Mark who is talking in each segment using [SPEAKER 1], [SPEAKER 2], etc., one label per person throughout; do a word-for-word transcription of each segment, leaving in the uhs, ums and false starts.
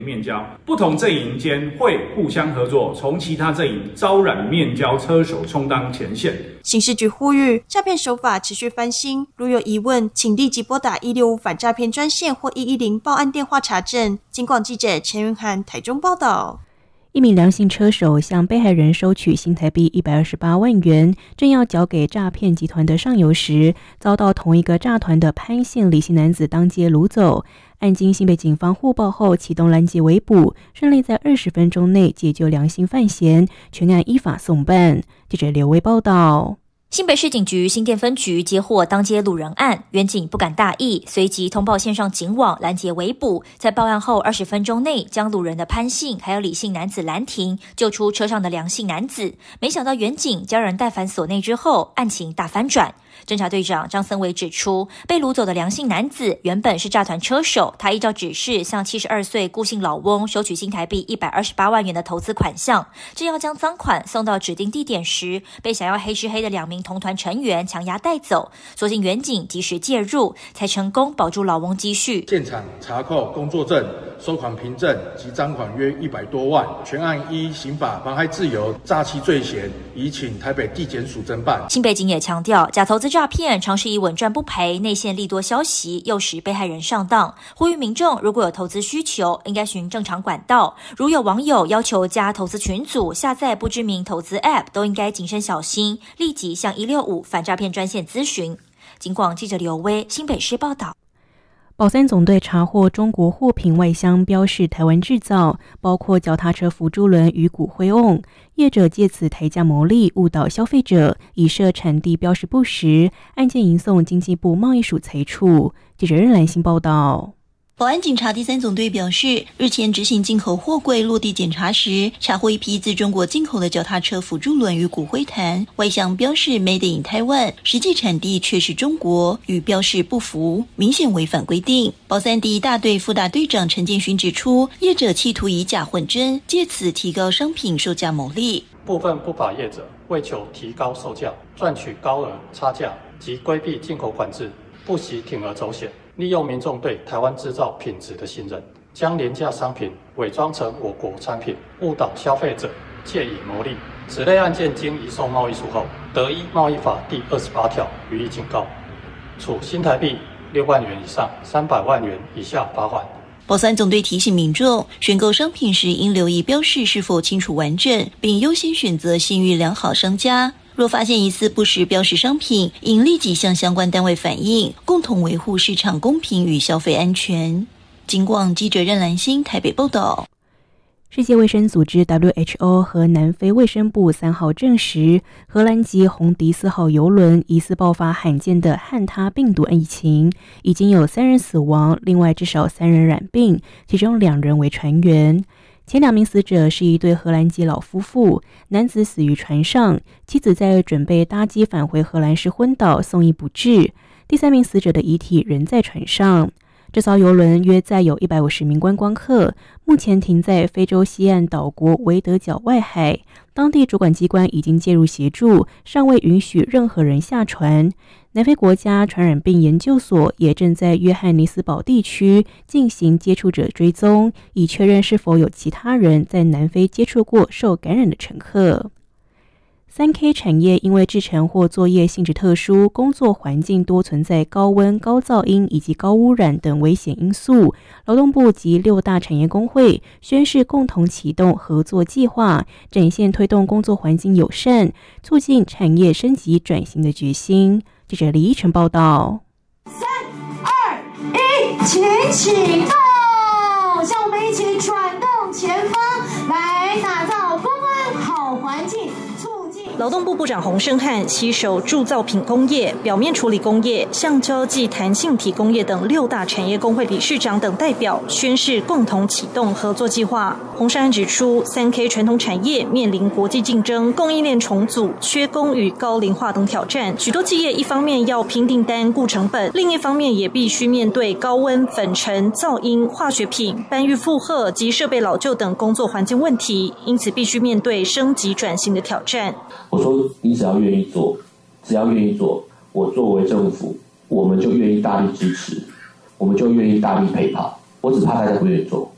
[SPEAKER 1] 面交，不同阵营间会互相合作，从其他阵营招揽面交车手充当前线。
[SPEAKER 2] 刑事局呼吁，诈骗手法持续翻新，如有疑问，请立即拨打一六五反诈骗专线或一一零报案电话查证。警广记者陈云涵台中报道。
[SPEAKER 3] 一名梁姓车手向被害人收取新台币一百二十八万元，正要交给诈骗集团的上游时，遭到同一个诈团的潘姓李姓男子当街掳走。案经新北警方互报后启动拦截围捕，顺利在二十分钟内解救梁姓犯嫌，全案依法送办。记者刘威报道。
[SPEAKER 4] 新北市警局新店分局接获当街掳人案，员警不敢大意，随即通报线上警网拦截围捕，在报案后二十分钟内将掳人的潘姓还有李姓男子拦停，救出车上的梁姓男子。没想到员警将人带返所内之后，案情大反转。侦查队长张森伟指出，被掳走的梁姓男子原本是诈团车手，他依照指示向七十二岁顾姓老翁收取新台币一百二十八万元的投资款项，正要将赃款送到指定地点时，被想要黑吃黑的两名同团成员强压带走，所幸员警及时介入，才成功保住老翁积蓄。
[SPEAKER 5] 现场查扣工作证、收款凭证及赃款约一百多万，全案依刑法妨害自由、诈欺罪嫌，已请台北地检署侦办。
[SPEAKER 4] 新北警也强调，假投资诈骗常是以稳赚不赔、内线利多消息诱使被害人上当，呼吁民众如果有投资需求，应该循正常管道。如有网友要求加投资群组、下载不知名投资 App， 都应该谨慎小心，立即向一六五反诈骗专线咨询。警广记者刘威新北市报道。
[SPEAKER 3] 保三总队查获中国货品外箱标示台湾制造，包括脚踏车辅助轮与骨灰瓮，业者借此抬价牟利，误导消费者，以设产地标示不实，案件移送经济部贸易署裁处。记者任兰心报道。
[SPEAKER 6] 保安警察第三总队表示，日前执行进口货柜落地检查时，查获一批自中国进口的脚踏车辅助轮与骨灰坛，外箱标示 Made in Taiwan， 实际产地却是中国，与标示不符，明显违反规定。保三第一大队副大队长陈建勋指出，业者企图以假混真，借此提高商品售价牟利。
[SPEAKER 7] 部分不法业者为求提高售价，赚取高额差价及规避进口管制，不惜铤而走险，利用民众对台湾制造品质的信任，将廉价商品伪装成我国产品，误导消费者，借以牟利。此类案件经移送贸易署后，得依贸易法第二十八条予以警告，处新台币六万元以上三百万元以下罚款。
[SPEAKER 6] 保三总队提醒民众，选购商品时应留意标示是否清楚完整，并优先选择信誉良好商家。若发现疑似不实标示商品，应立即向相关单位反映，共同维护市场公平与消费安全。警广记者任兰心台北报道。
[SPEAKER 3] 世界卫生组织 W H O 和南非卫生部三号证实，荷兰籍红迪四号邮轮疑似爆发罕见的汉他病毒疫情，已经有三人死亡，另外至少三人染病，其中两人为船员。前两名死者是一对荷兰籍老夫妇，男子死于船上，妻子在准备搭机返回荷兰时昏倒，送医不治。第三名死者的遗体仍在船上。这艘邮轮约载有一百五十名观光客，目前停在非洲西岸岛国维德角外海，当地主管机关已经介入协助，尚未允许任何人下船。南非国家传染病研究所也正在约翰尼斯堡地区进行接触者追踪，以确认是否有其他人在南非接触过受感染的乘客。三 K 产业因为制程或作业性质特殊，工作环境多存在高温、高噪音以及高污染等危险因素，劳动部及六大产业工会宣誓共同启动合作计划，展现推动工作环境友善、促进产业升级转型的决心。记者李依晨报道。
[SPEAKER 8] 三二一，请启动！像我们一起转动前方，来打造公安好环境。
[SPEAKER 9] 劳动部部长洪胜汉携手铸造品工业、表面处理工业、橡胶及弹性体工业等六大产业工会理事长等代表宣誓共同启动合作计划。洪胜汉指出， 三 K 传统产业面临国际竞争、供应链重组、缺工与高龄化等挑战，许多企业一方面要拼订单、顾成本，另一方面也必须面对高温、粉尘、噪音、化学品、搬运负荷及设备老旧等工作环境问题，因此必须面对升级转型的挑战。
[SPEAKER 10] 我说你只要愿意做，只要愿意做，我作为政府，我们就愿意大力支持，我们就愿意大力陪跑。我只怕大家不愿意做。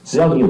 [SPEAKER 10] 只要你有